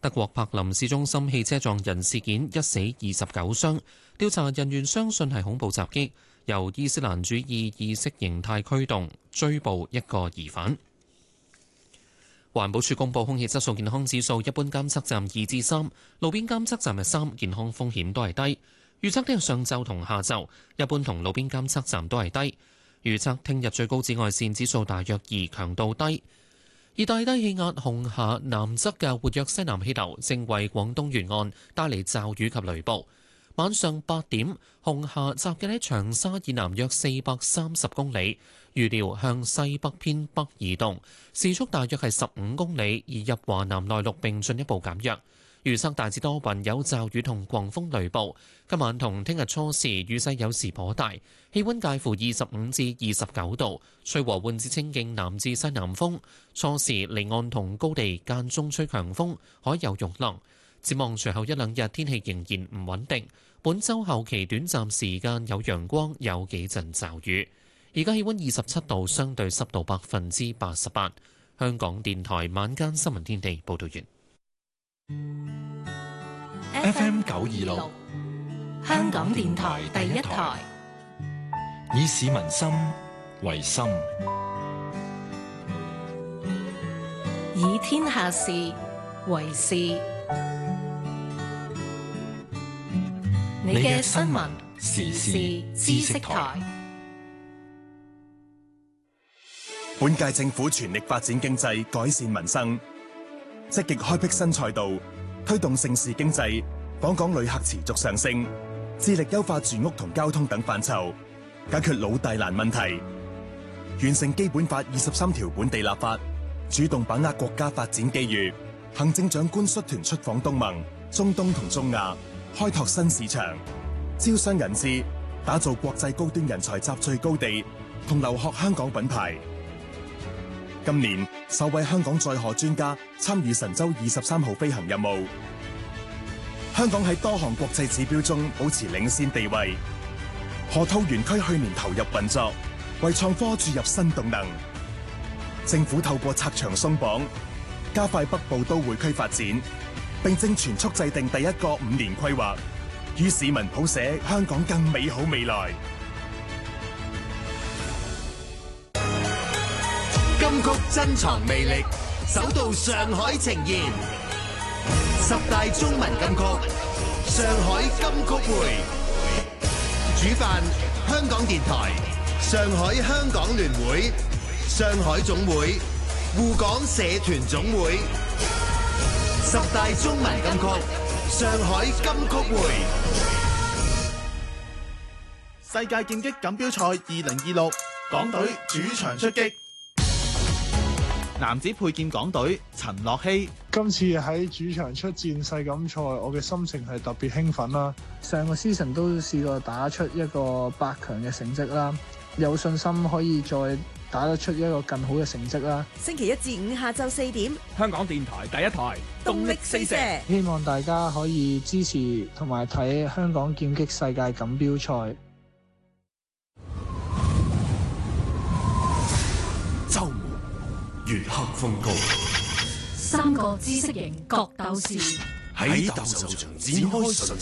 德國柏林市中心汽車撞人事件一死29傷，調查人員相信係恐怖襲擊，由伊斯蘭主義意識形態驅動，追捕一個疑犯。環保署公布空氣質素健康指數，一般監測站2至3，路邊監測站係3，健康風險都係低。預測聽日上晝同下晝，一般同路邊監測站都係低。預測聽日最高紫外線指數大約2，強度低。熱帶低氣壓紅霞南側嘅活躍西南氣流正為廣東沿岸帶嚟驟雨及雷暴。晚上8點，紅霞集結喺長沙以南約430公里，預料向西北偏北移動，時速大約係15公里，移入華南內陸並進一步減弱。預測大致多雲，有驟雨同狂風雷暴。今晚同聽日初時雨勢有時頗大，氣温介乎25至29度，吹和緩至清勁南至西南風。初時離岸同高地間中吹強風，海有湧浪。展望隨後一兩日天氣仍然唔穩定，本週後期短暫時間有陽光，有幾陣驟雨。而家氣温27度，相對濕度88%。香港電台晚間新聞天地報道完。 FM 926，香港電台第一台，以市民心為心， 以天下事為事。你嘅新聞時事知識台。 本屆政府全力發展經濟，改善民生，積極開闢新賽道，推動盛事經濟，訪港旅客持續上升，致力優化住屋同交通等範疇，解決老大難問題，完成基本法23條本地立法，主動把握國家發展機遇。行政長官率團出訪東盟、中東同中亞，開拓新市場，招商引資，打造國際高端人才集聚高地，同留學香港品牌。今年首位香港載荷專家參與神舟23號飛行任務，香港喺多項國際指標中保持領先地位。河套園區去年投入運作，為創科注入新動能。政府透過拆牆鬆綁，加快北部都會區發展，並正全速制定第一個5年規劃，與市民譜寫香港更美好未來。 金曲珍藏魅力，首度上海呈現10大中文金曲，上海金曲會。主辦香港電台、上海香港聯會、上海總會、滬港社團總會。10大中文金曲，上海金曲會。 世界劍擊錦標賽2026，港隊主場出擊。男子佩劍港隊陳樂希， 今次喺主場出戰世錦賽，我嘅心情係特別興奮啦。上個 season 都試過打出一個8強嘅成績啦，有信心可以再打得出一個更好嘅成績啦。 星期1至5下晝4點， 香港電台第一台動力四射， 希望大家可以支持同埋睇香港劍擊世界錦標賽。 周末月黑風高 3個知識型角鬥士喺鬥獸場展開純